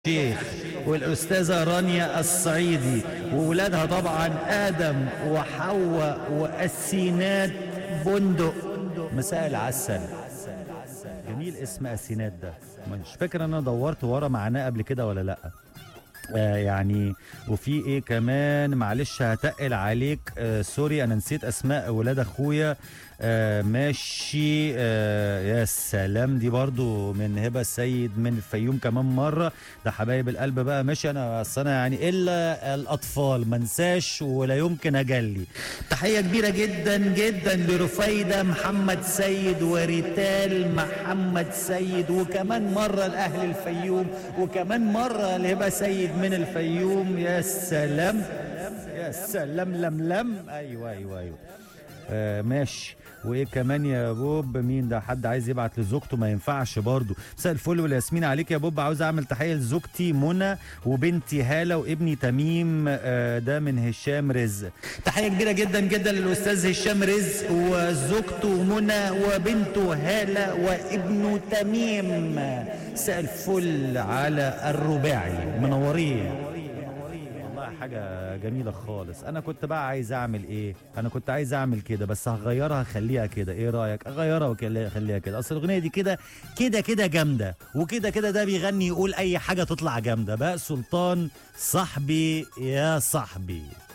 الشيخ والأستاذة رانيا الصعيدي وولادها طبعا آدم وحواء وأسينات بندق. مساء العسل. جميل اسم أسينات ده، مش فاكر أنا دورت ورا معناه قبل كده ولا لأ. يعني وفي ايه كمان، معلش هتقل عليك، سوري انا نسيت اسماء ولاد اخويا. ماشي. يا سلام، دي برضو من هبه السيد من الفيوم كمان مره. ده حبايب القلب بقى. ماشي، انا اصل انا يعني الا الاطفال منساش ولا يمكن اجلي. تحيه كبيره جدا جدا لرفيده محمد سيد وريتال محمد سيد، وكمان مره لاهل الفيوم، وكمان مره لهبه سيد من الفيوم. يا سلام يا سلام. لملم. ايوه. ماشي. وايه كمان يا بوب؟ مين ده؟ حد عايز يبعت لزوجته؟ ما ينفعش برضو. مساء الفل والياسمين عليك يا بوب. عاوز اعمل تحيه لزوجتي منى وبنتي هاله وابني تميم. ده من هشام رزق. تحيه كبيره جدا جدا للاستاذ هشام رزق وزوجته منى وبنته هاله وابنه تميم. مساء الفل على الرباعي، منورين. حاجة جميلة خالص. أنا كنت بقى عايز أعمل إيه؟ أنا كنت عايز أعمل كده بس هغيرها، خليها كده. إيه رأيك؟ أغيرها وخليها كده. أصل الأغنية دي كده جامدة، وكده ده بيغني يقول أي حاجة تطلع جامدة. بقى سلطان صاحبي يا صاحبي.